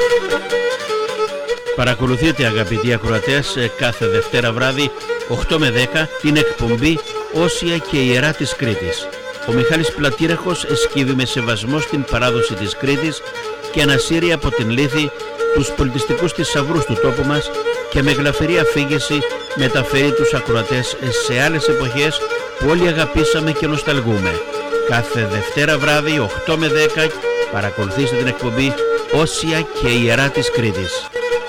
Παρακολουθείτε, αγαπητοί ακροατές, κάθε Δευτέρα βράδυ 8 με 10 την εκπομπή «Όσια και Ιερά της Κρήτης». Ο Μιχάλης Πλατήρεχος εσκύβει με σεβασμό στην παράδοση της Κρήτης και ανασύρει από την λύθη τους πολιτιστικούς θησαυρούς του τόπου μας και με γλαφυρή αφήγηση μεταφέρει τους ακροατές σε άλλες εποχές που όλοι αγαπήσαμε και νοσταλγούμε. Κάθε Δευτέρα βράδυ 8 με 10 παρακολουθήστε την εκπομπή «Όσια και Ιερά της Κρήτης».